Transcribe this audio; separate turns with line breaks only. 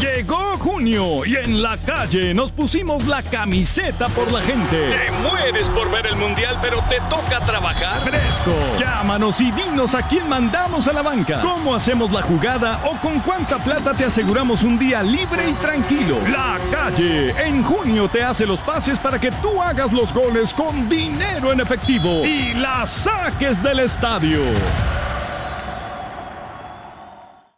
Llegó junio y en la calle nos pusimos la camiseta por la gente.
Te mueres por ver el mundial, pero te toca trabajar.
Fresco. Llámanos y dinos a quién mandamos a la banca, cómo hacemos la jugada o con cuánta plata te aseguramos un día libre y tranquilo. La calle en junio te hace los pases para que tú hagas los goles con dinero en efectivo y la saques del estadio.